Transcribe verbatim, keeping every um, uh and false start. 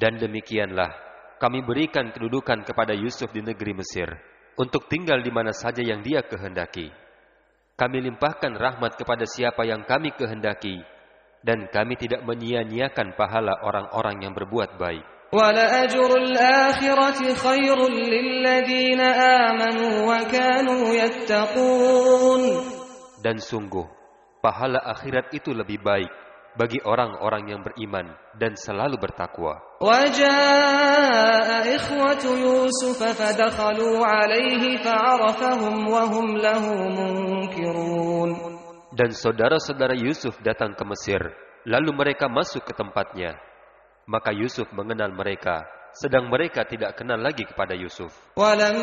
Dan demikianlah kami berikan kedudukan kepada Yusuf di negeri Mesir untuk tinggal di mana saja yang dia kehendaki. Kami limpahkan rahmat kepada siapa yang kami kehendaki, dan kami tidak menyia-nyiakan pahala orang-orang yang berbuat baik. وَلَأَجْرُ الْآخِرَةِ خَيْرٌ لِلَّذِينَ آمَنُوا وَكَانُوا يَتَّقُونَ. Dan sungguh, pahala akhirat itu lebih baik bagi orang-orang yang beriman dan selalu bertakwa. وَجَاءَ إِخْوَةُ يُوسُفَ فَدَخَلُوا عَلَيْهِ فَعَرَفَهُمْ وَهُمْ لَهُ مُنْكِرُونَ. Dan saudara-saudara Yusuf datang ke Mesir, lalu mereka masuk ke tempatnya. Maka Yusuf mengenal mereka, sedang mereka tidak kenal lagi kepada Yusuf.